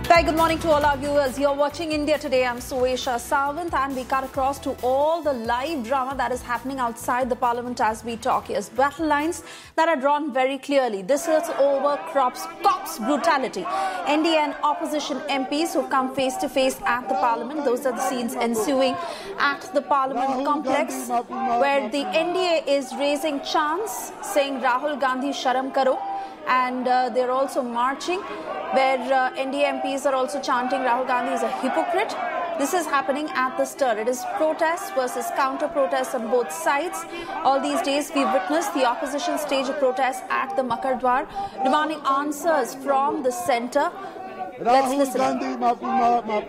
Very good morning to all our viewers. You're watching India Today. I'm Suesha Sawant and we cut across to all the live drama that is happening outside the parliament as we talk. Here's battle lines that are drawn very clearly. This is over cops brutality. NDA and opposition MPs who come face to face at the parliament. Those are the scenes ensuing at the parliament complex where the NDA is raising chants saying Rahul Gandhi Sharam Karo. And they're also marching where NDA MPs are also chanting Rahul Gandhi is a hypocrite. This is happening at the stir. It is protests versus counter-protests on both sides. All these days we've witnessed the opposition stage a protest at the Makar Dwar demanding answers from the centre. Let's listen. Rahul Gandhi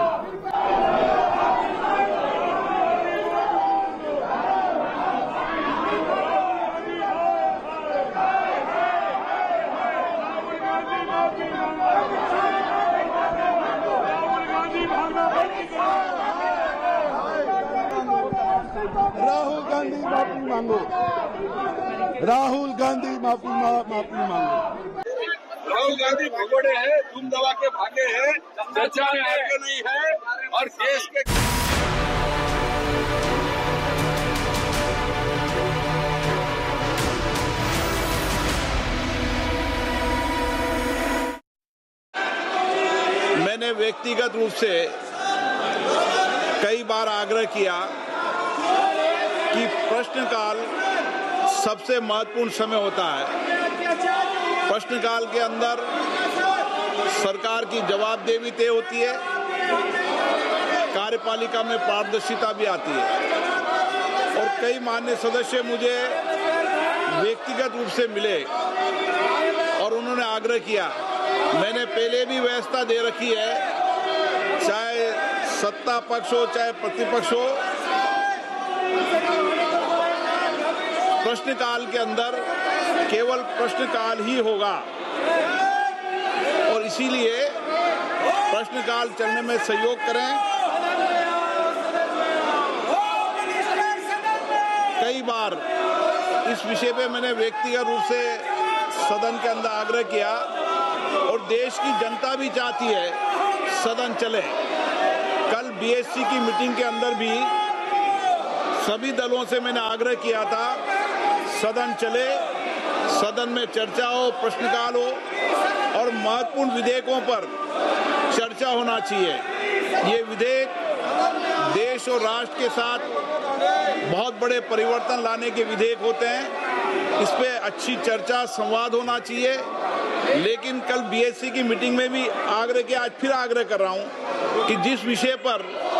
माफी मांगो। राहुल गांधी माफी मांगो। राहुल गांधी भगोड़े हैं, तुम दबा के भागे हैं, चर्चा में आगे नहीं है और देश के मैंने व्यक्तिगत रूप से कई बार आग्रह किया कि प्रश्नकाल सबसे महत्वपूर्ण समय होता है। प्रश्नकाल के अंदर सरकार की जवाबदेही तय होती है, कार्यपालिका में पारदर्शिता भी आती है और कई माननीय सदस्य मुझे व्यक्तिगत रूप से मिले और उन्होंने आग्रह किया। मैंने पहले भी व्यवस्था दे रखी है, चाहे सत्ता पक्ष हो चाहे प्रतिपक्ष हो, प्रश्नकाल के अंदर केवल प्रश्नकाल ही होगा और इसीलिए प्रश्नकाल चलने में सहयोग करें। कई बार इस विषय पे मैंने व्यक्तिगत रूप से सदन के अंदर आग्रह किया और देश की जनता भी चाहती है सदन चले। कल बीएससी की मीटिंग के अंदर भी सभी दलों से मैंने आग्रह किया था सदन चले, सदन में चर्चा हो, प्रश्नकाल हो और महत्वपूर्ण विधेयकों पर चर्चा होना चाहिए। ये विधेयक देश और राष्ट्र के साथ बहुत बड़े परिवर्तन लाने के विधेयक होते हैं। इस पे अच्छी चर्चा संवाद होना चाहिए। लेकिन कल बीएससी की मीटिंग में भी आग्रह किया, आज फिर आग्रह कर रहा हूं कि जिस विषय पर